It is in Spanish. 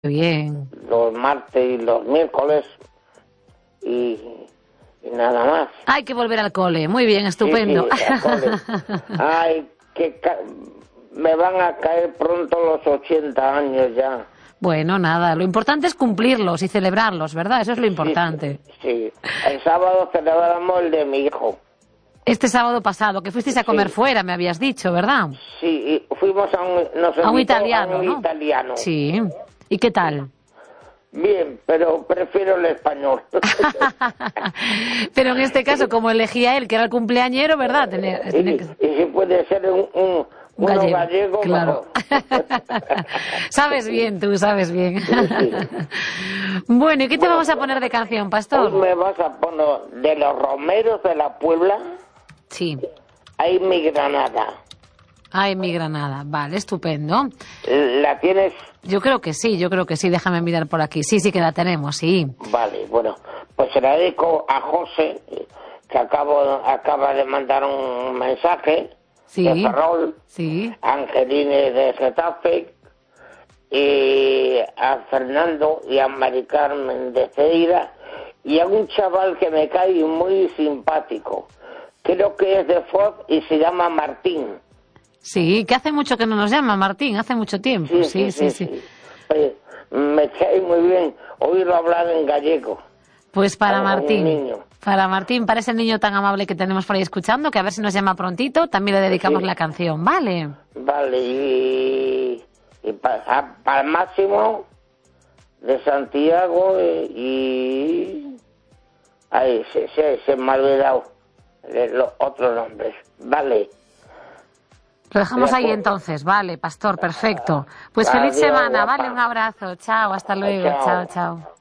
Bien. Los martes y los miércoles y nada más. Hay que volver al cole. Muy bien, estupendo. Sí, al cole. Ay, me van a caer pronto los 80 años ya. Bueno, nada, lo importante es cumplirlos y celebrarlos, ¿verdad? Eso es lo importante. Sí. El sábado celebramos el de mi hijo. Este sábado pasado, que fuisteis a comer fuera, me habías dicho, ¿verdad? Sí, y fuimos a un italiano, a un ¿no? italiano. Sí. ¿Y qué tal? Bien, pero prefiero el español. Pero en este caso, como elegía él, que era el cumpleañero, ¿verdad? Y si puede ser un gallego, claro. Sabes bien, tú sabes bien. Sí. Bueno, ¿y qué te vamos a poner de canción, Pastor? Hoy me vas a poner de los Romeros de la Puebla. Sí. Ay, mi Granada. Ay, mi Granada. Vale, estupendo. ¿La tienes? Yo creo que sí, déjame mirar por aquí. Sí que la tenemos, sí. Vale, bueno, pues se la dedico a José, que acaba de mandar un mensaje, sí, de Ferrol, sí. a Angeline de Getafe, y a Fernando y a Mari Carmen de Ceira, y a un chaval que me cae muy simpático. Creo que es de Foz y se llama Martín. Sí, que hace mucho que no nos llama, Martín, hace mucho tiempo. Sí. Oye, me cae muy bien oírlo hablar en gallego. Pues para Martín, para ese niño tan amable que tenemos por ahí escuchando, que a ver si nos llama prontito, también le dedicamos la canción, ¿vale? Vale, y para Máximo de Santiago y... Ay, se me ha olvidado los otros nombres, vale. Lo dejamos ahí entonces, vale, Pastor, perfecto. Pues feliz semana, vale, un abrazo, chao, hasta luego, chao.